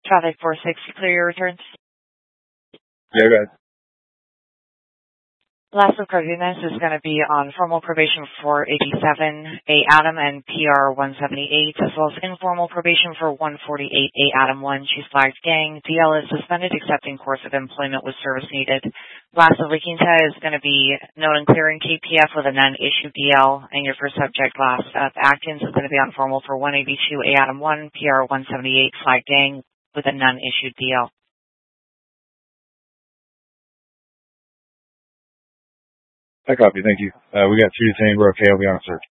Traffic 460, clear your returns. Yeah, go ahead. Last of Cardenas is going to be on formal probation for 87, A. Adam, and PR 178, as well as informal probation for 148, A. Adam 1. She's flagged gang. DL is suspended, accepting course of employment with service needed. Last of La Quinta is going to be known and clearing KPF with a non-issued DL, and your first subject, last of Atkins, is going to be on formal for 182, A. Adam 1, PR 178, flagged gang with a non-issued DL. I copy. Thank you. We got 2 detained. We're okay. I'll be on a search.